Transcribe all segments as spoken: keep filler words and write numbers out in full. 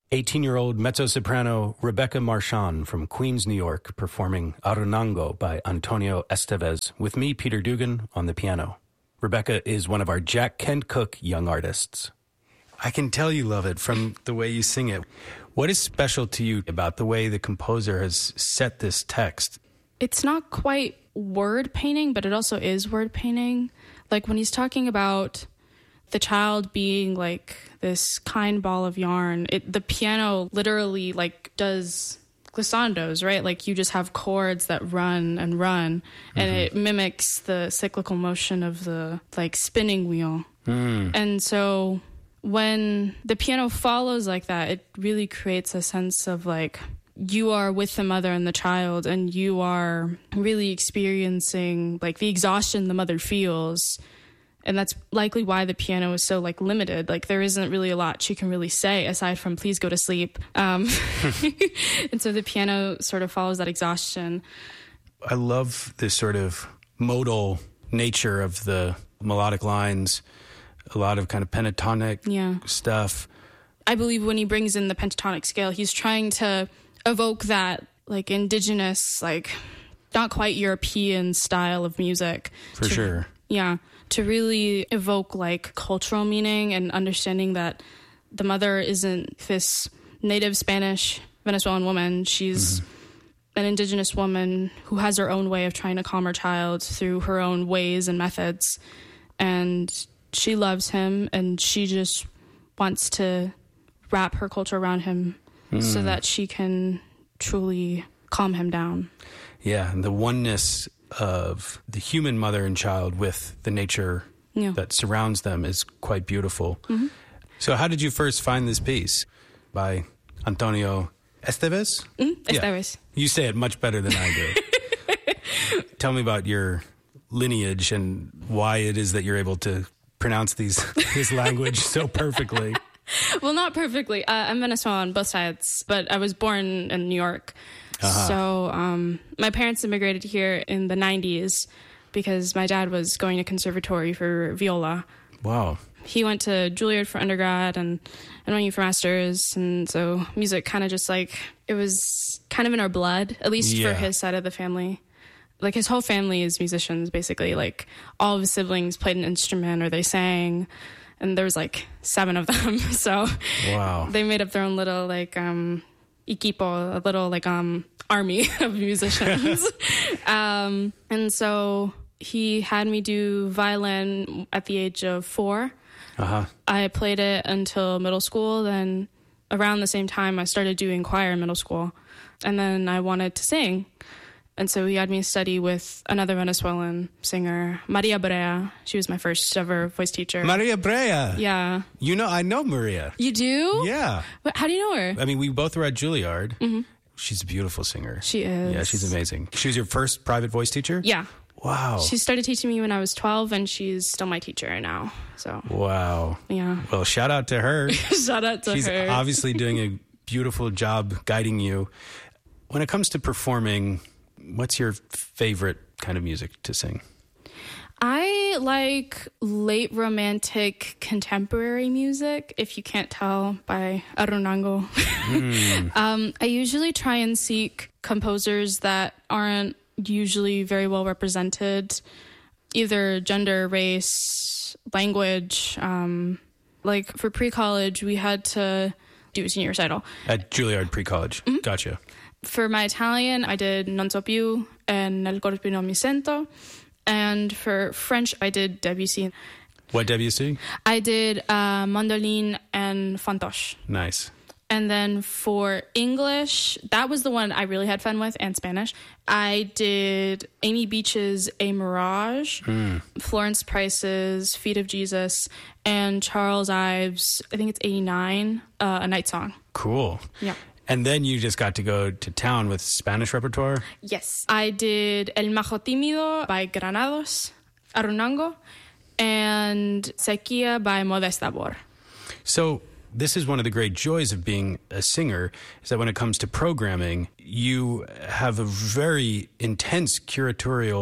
eighteen-year-old mezzo-soprano Rebecca Marchand from Queens, New York, performing Arunango by Antonio Estevez, with me, Peter Dugan, on the piano. Rebecca is one of our Jack Kent Cooke young artists. I can tell you love it from the way you sing it. What is special to you about the way the composer has set this text? It's not quite word painting, but it also is word painting. Like when he's talking about the child being like this kind ball of yarn, it, the piano literally like does glissandos, right? Like you just have chords that run and run, mm-hmm. and it mimics the cyclical motion of the like spinning wheel. Mm. And so when the piano follows like that, it really creates a sense of like you are with the mother and the child, and you are really experiencing like the exhaustion the mother feels. And that's likely why the piano is so like limited. Like there isn't really a lot she can really say aside from please go to sleep. Um, and so the piano sort of follows that exhaustion. I love this sort of modal nature of the melodic lines, a lot of kind of pentatonic yeah. stuff. I believe when he brings in the pentatonic scale, he's trying to evoke that like indigenous, like not quite European style of music. For to, sure. Yeah. To really evoke like cultural meaning and understanding that the mother isn't this native Spanish Venezuelan woman. She's mm-hmm. an indigenous woman who has her own way of trying to calm her child through her own ways and methods. And she loves him, and she just wants to wrap her culture around him mm. so that she can truly calm him down. Yeah, and the oneness of the human mother and child with the nature yeah. that surrounds them is quite beautiful. Mm-hmm. So how did you first find this piece by Antonio Estevez? Mm, Estevez. Yeah. You say it much better than I do. Tell me about your lineage and why it is that you're able to pronounce these his language so perfectly. Well, not perfectly. Uh, I'm Venezuelan, both sides, but I was born in New York. Uh-huh. So um, my parents immigrated here in the nineties because my dad was going to conservatory for viola. Wow. He went to Juilliard for undergrad and N Y U for masters. And so music kind of just like, it was kind of in our blood, at least yeah. for his side of the family. Like his whole family is musicians, basically. Like all of his siblings played an instrument or they sang. And there was like seven of them. So wow. they made up their own little like... um equipo, a little like um army of musicians. um, and so he had me do violin at the age of four. Uh-huh. I played it until middle school. Then around the same time, I started doing choir in middle school. And then I wanted to sing. And so he had me study with another Venezuelan singer, Maria Brea. She was my first ever voice teacher. Maria Brea? Yeah. You know, I know Maria. You do? Yeah. How do you know her? I mean, we both were at Juilliard. Mm-hmm. She's a beautiful singer. She is. Yeah, she's amazing. She was your first private voice teacher? Yeah. Wow. She started teaching me when I was twelve, and she's still my teacher now. So. Wow. Yeah. Well, shout out to her. Shout out to she's her. She's obviously doing a beautiful job guiding you. When it comes to performing, what's your favorite kind of music to sing? I like late romantic contemporary music, if you can't tell by Arunango. Mm. um, I usually try and seek composers that aren't usually very well represented, either gender, race, language. Um, like for pre-college, we had to do a senior recital. At Juilliard pre-college. Mm-hmm. Gotcha. For my Italian, I did Non so più and Nel corpo non mi sento. And for French, I did Debussy. What Debussy? I did uh, Mandoline and Fantoche. Nice. And then for English, that was the one I really had fun with, and Spanish. I did Amy Beach's A Mirage, mm. Florence Price's Feet of Jesus, and Charles Ives', I think it's eighty-nine, uh, A Night Song. Cool. Yeah. And then you just got to go to town with Spanish repertoire? Yes. I did El Majo Tímido by Granados, Arunango, and Sequía by Modesta Bor. So this is one of the great joys of being a singer, is that when it comes to programming, you have a very intense curatorial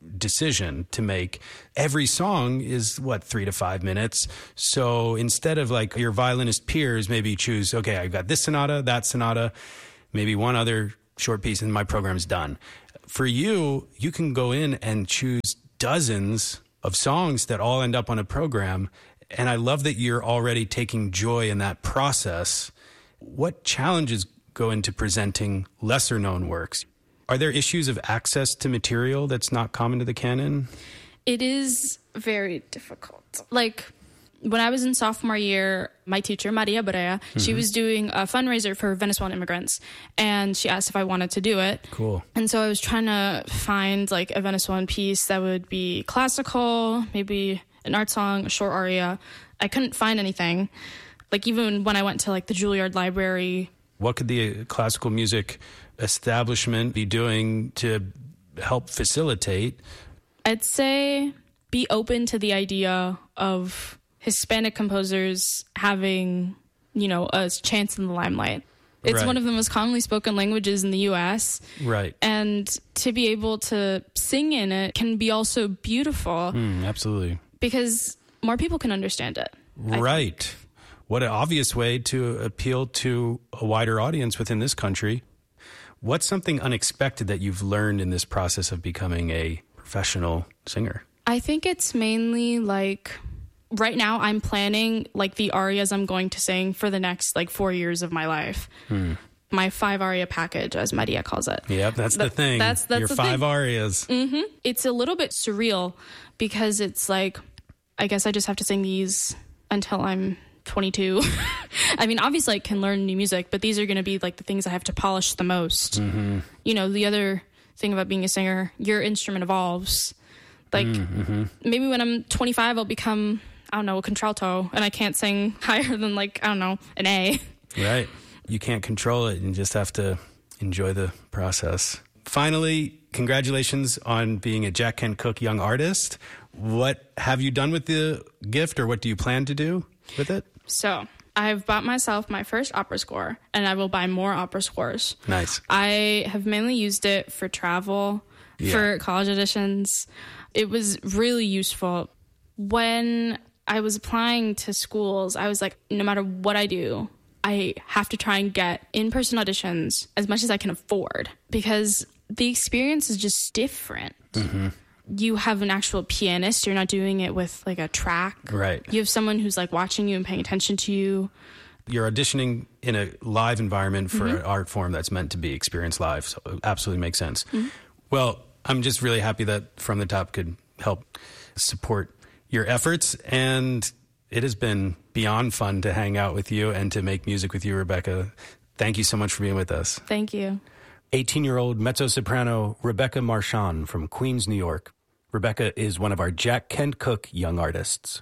decision to make. Every song is, what, three to five minutes. So instead of like your violinist peers, maybe choose, okay, I've got this sonata, that sonata, maybe one other short piece, and my program's done. For you, you can go in and choose dozens of songs that all end up on a program. And I love that you're already taking joy in that process. What challenges go into presenting lesser known works? Are there issues of access to material that's not common to the canon? It is very difficult. Like, when I was in sophomore year, my teacher, Maria Brea, mm-hmm. she was doing a fundraiser for Venezuelan immigrants, and she asked if I wanted to do it. Cool. And so I was trying to find like a Venezuelan piece that would be classical, maybe an art song, a short aria. I couldn't find anything. Like, even when I went to like the Juilliard Library. What could the classical music establishment be doing to help facilitate? I'd say be open to the idea of Hispanic composers having, you know, a chance in the limelight. It's right. one of the most commonly spoken languages in the U S. Right. And to be able to sing in it can be also beautiful. Mm, absolutely. Because more people can understand it. Right. What an obvious way to appeal to a wider audience within this country. What's something unexpected that you've learned in this process of becoming a professional singer? I think it's mainly like, right now I'm planning like the arias I'm going to sing for the next like four years of my life. Hmm. My five aria package, as Maria calls it. Yep, that's the, the thing. That's, that's Your the five thing. arias. Mm-hmm. It's a little bit surreal because it's like, I guess I just have to sing these until I'm twenty-two. I mean, obviously I can learn new music, but these are going to be like the things I have to polish the most. Mm-hmm. You know, the other thing about being a singer, your instrument evolves. Like mm-hmm. maybe when I'm twenty-five, I'll become, I don't know, a contralto, and I can't sing higher than like, I don't know, an A. Right. You can't control it. You just have to enjoy the process. Finally, congratulations on being a Jack Kent Cooke Young Artist. What have you done with the gift, or what do you plan to do with it? So I've bought myself my first opera score, and I will buy more opera scores. Nice. I have mainly used it for travel, yeah. for college auditions. It was really useful. When I was applying to schools, I was like, no matter what I do, I have to try and get in-person auditions as much as I can afford, because the experience is just different. Mm-hmm. You have an actual pianist. You're not doing it with like a track. Right. You have someone who's like watching you and paying attention to you. You're auditioning in a live environment for mm-hmm. an art form that's meant to be experienced live. So it absolutely makes sense. Mm-hmm. Well, I'm just really happy that From the Top could help support your efforts. And it has been beyond fun to hang out with you and to make music with you, Rebecca. Thank you so much for being with us. Thank you. eighteen-year-old mezzo-soprano Rebecca Marchand from Queens, New York. Rebecca is one of our Jack Kent Cooke Young Artists.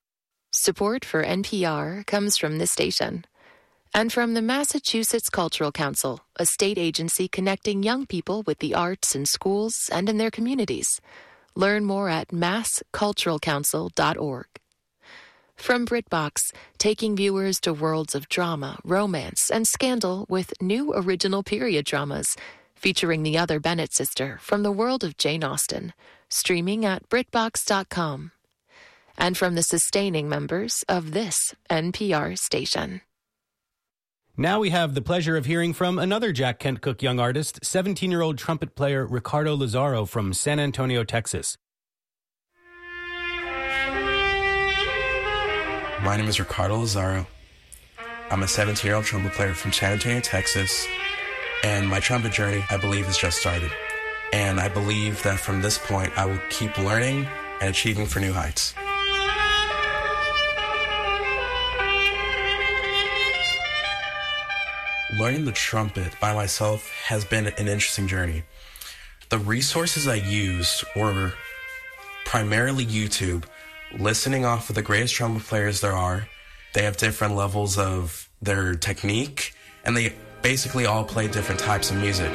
Support for N P R comes from this station and from the Massachusetts Cultural Council, a state agency connecting young people with the arts in schools and in their communities. Learn more at mass cultural council dot org. From BritBox, taking viewers to worlds of drama, romance, and scandal with new original period dramas featuring the other Bennett sister from the world of Jane Austen, streaming at brit box dot com. And from the sustaining members of this N P R station. Now we have the pleasure of hearing from another Jack Kent Cooke Young Artist, seventeen-year-old trumpet player Ricardo Lazaro from San Antonio, Texas. My name is Ricardo Lazaro. I'm a seventeen-year-old trumpet player from San Antonio, Texas, and my trumpet journey, I believe, has just started. And I believe that from this point, I will keep learning and achieving for new heights. Learning the trumpet by myself has been an interesting journey. The resources I used were primarily YouTube, listening off of the greatest trumpet players there are. They have different levels of their technique, and they basically all play different types of music.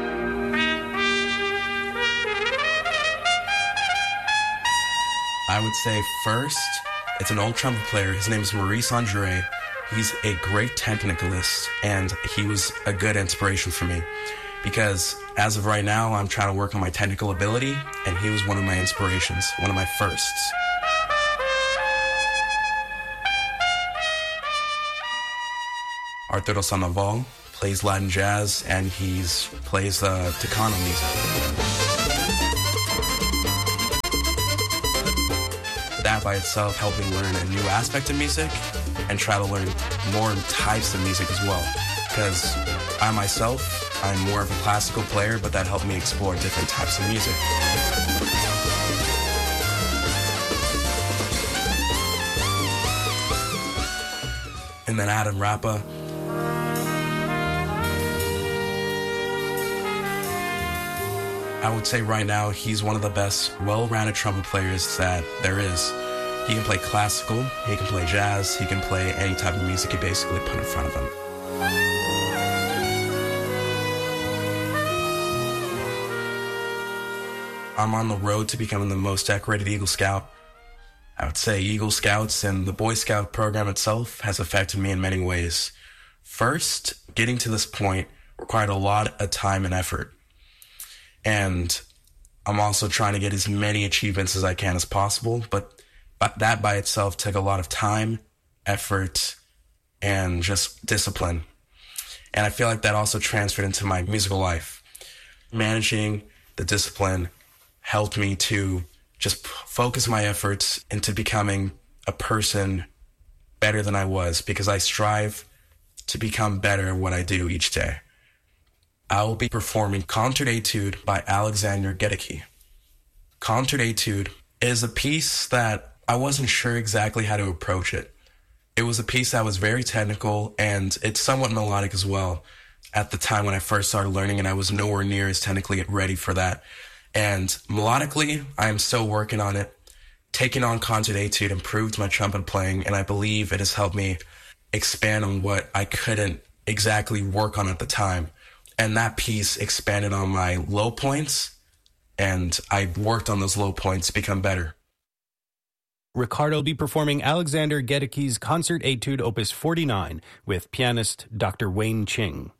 I would say first, it's an old trumpet player. His name is Maurice Andre. He's a great technicalist, and he was a good inspiration for me because As of right now, I'm trying to work on my technical ability, and he was one of my inspirations, one of my firsts. Arturo Sandoval plays Latin jazz, and he plays the uh, Tejano music. That by itself helped me learn a new aspect of music and try to learn more types of music as well. Because I myself, I'm more of a classical player, but that helped me explore different types of music. And then Adam Rappa. I would say right now he's one of the best well-rounded trumpet players that there is. He can play classical, he can play jazz, he can play any type of music you basically put in front of him. I'm on the road to becoming the most decorated Eagle Scout. I would say Eagle Scouts and the Boy Scout program itself has affected me in many ways. First, getting to this point required a lot of time and effort. And I'm also trying to get as many achievements as I can as possible, but that by itself took a lot of time, effort, and just discipline. And I feel like that also transferred into my musical life. Managing the discipline helped me to just focus my efforts into becoming a person better than I was, because I strive to become better at what I do each day. I will be performing Concert Etude by Alexander Gedeke. Concert Etude is a piece that I wasn't sure exactly how to approach it. It was a piece that was very technical, and it's somewhat melodic as well. At the time when I first started learning, and I was nowhere near as technically ready for that. And melodically, I am still working on it. Taking on Concert Etude improved my trumpet playing, and I believe it has helped me expand on what I couldn't exactly work on at the time. And that piece expanded on my low points, and I worked on those low points to become better. Ricardo will be performing Alexander Gedeke's Concert Etude Opus forty-nine with pianist Doctor Wayne Ching.